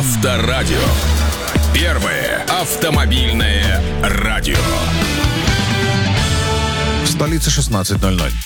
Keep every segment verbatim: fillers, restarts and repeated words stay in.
Авторадио. Первое автомобильное радио. В столице шестнадцать ноль ноль.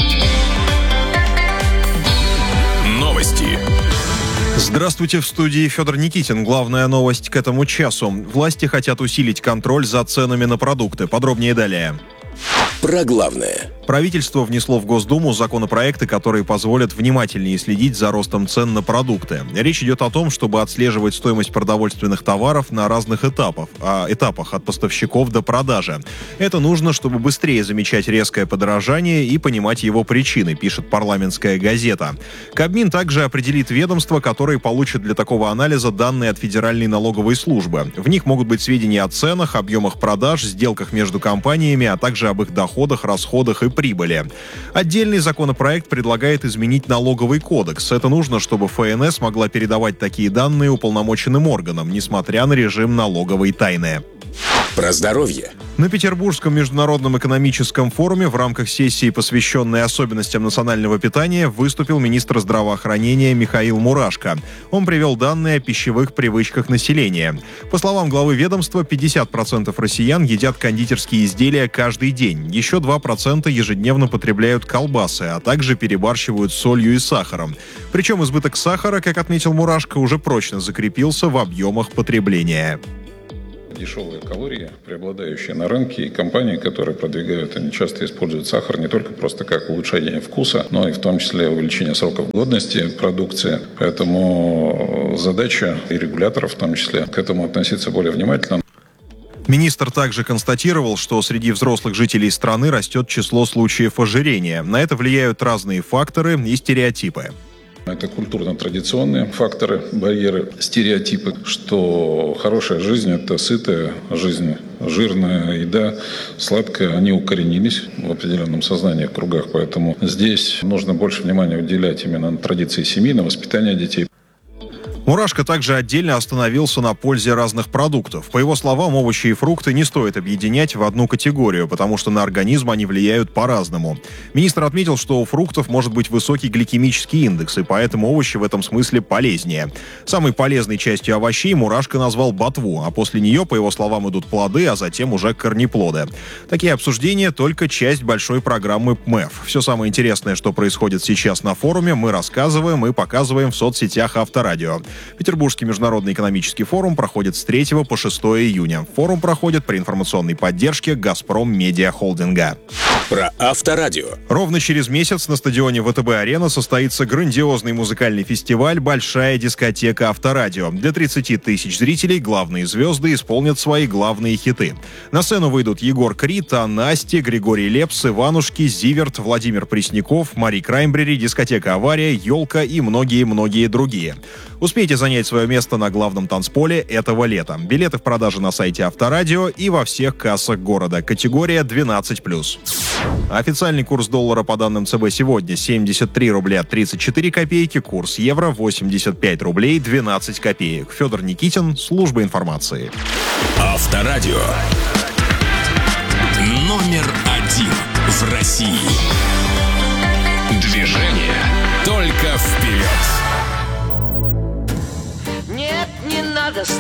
Новости. Здравствуйте, в студии Федор Никитин. Главная новость к этому часу. Власти хотят усилить контроль за ценами на продукты. Подробнее далее. Про главное. Правительство внесло в Госдуму законопроекты, которые позволят внимательнее следить за ростом цен на продукты. Речь идет о том, чтобы отслеживать стоимость продовольственных товаров на разных этапах, а, этапах от поставщиков до продажи. Это нужно, чтобы быстрее замечать резкое подорожание и понимать его причины, пишет парламентская газета. Кабмин также определит ведомства, которые получат для такого анализа данные от Федеральной налоговой службы. В них могут быть сведения о ценах, объемах продаж, сделках между компаниями, а также об их доходах, расходах и прибыли. Отдельный законопроект предлагает изменить налоговый кодекс. Это нужно, чтобы эф эн эс могла передавать такие данные уполномоченным органам, несмотря на режим налоговой тайны. Про здоровье. На Петербургском международном экономическом форуме в рамках сессии, посвященной особенностям национального питания, выступил министр здравоохранения Михаил Мурашко. Он привел данные о пищевых привычках населения. По словам главы ведомства, пятьдесят процентов россиян едят кондитерские изделия каждый день. Еще два процента ежедневно потребляют колбасы, а также перебарщивают с солью и сахаром. Причем избыток сахара, как отметил Мурашко, уже прочно закрепился в объемах потребления. Дешевые калории, преобладающие на рынке, и компании, которые продвигают, они часто используют сахар не только просто как улучшение вкуса, но и в том числе увеличение сроков годности продукции. Поэтому задача и регуляторов в том числе к этому относиться более внимательно. Министр также констатировал, что среди взрослых жителей страны растет число случаев ожирения. На это влияют разные факторы и стереотипы. Это культурно-традиционные факторы, барьеры, стереотипы, что хорошая жизнь – это сытая жизнь, жирная еда, сладкая. Они укоренились в определенном сознании, в кругах, поэтому здесь нужно больше внимания уделять именно традиции семьи, на воспитание детей. Мурашко также отдельно остановился на пользе разных продуктов. По его словам, овощи и фрукты не стоит объединять в одну категорию, потому что на организм они влияют по-разному. Министр отметил, что у фруктов может быть высокий гликемический индекс, и поэтому овощи в этом смысле полезнее. Самой полезной частью овощей Мурашко назвал ботву, а после нее, по его словам, идут плоды, а затем уже корнеплоды. Такие обсуждения — только часть большой программы пэ эм и эф. Все самое интересное, что происходит сейчас на форуме, мы рассказываем и показываем в соцсетях Авторадио. Петербургский международный экономический форум проходит с третьего по шестое июня. Форум проходит при информационной поддержке «Газпром Медиа Холдинга». Про Авторадио. Ровно через месяц на стадионе вэ тэ бэ-арена состоится грандиозный музыкальный фестиваль «Большая дискотека Авторадио». Для тридцати тысяч зрителей главные звезды исполнят свои главные хиты. На сцену выйдут Егор Крид, Анна Асти, Григорий Лепс, Иванушки, Зиверт, Владимир Пресняков, Мари Краймбрери, дискотека «Авария», «Елка» и многие-многие другие. Успейте занять свое место на главном танцполе этого лета. Билеты в продаже на сайте Авторадио и во всех кассах города. Категория двенадцать плюс. Официальный курс доллара по данным цэ бэ сегодня семьдесят три рубля тридцать четыре копейки, курс евро восемьдесят пять рублей двенадцать копеек. Федор Никитин, служба информации. Авторадио. Номер один в России. Движение только вперед. Нет, не надо